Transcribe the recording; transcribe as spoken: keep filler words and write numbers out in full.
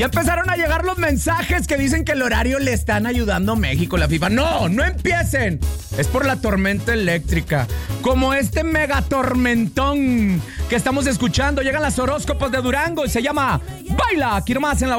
Ya empezaron a llegar los mensajes que dicen que el horario le están ayudando a México, la FIFA. No, no empiecen. Es por la tormenta eléctrica. Como este megatormentón que estamos escuchando. Llegan las horóscopos de Durango y se llama Baila. Aquí nomás en la